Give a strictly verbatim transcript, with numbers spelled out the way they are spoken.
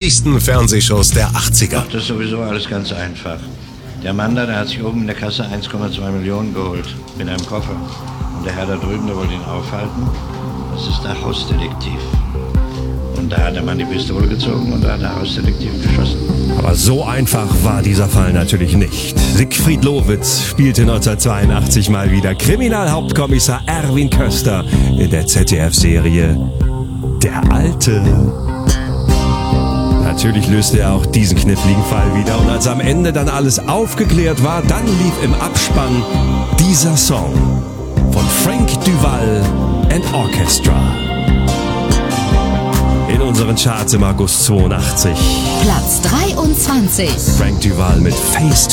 wichtigsten Fernsehshows der achtziger. Das ist sowieso alles ganz einfach. Der Mann da, der hat sich oben in der Kasse eins Komma zwei Millionen geholt, mit einem Koffer. Und der Herr da drüben, der wollte ihn aufhalten. Das ist der Hausdetektiv. Und da hat der Mann die Pistole gezogen und da hat der Hausdetektiv geschossen. Aber so einfach war dieser Fall natürlich nicht. Siegfried Lowitz spielte neunzehnhundertzweiundachtzig mal wieder Kriminalhauptkommissar Erwin Köster in der Z D F-Serie Der Alte. Natürlich löste er auch diesen kniffligen Fall wieder und als am Ende dann alles aufgeklärt war, dann lief im Abspann dieser Song von Frank Duval and Orchestra. In unseren Charts im August zweiundachtzig. Platz dreiundzwanzig. Frank Duval mit Face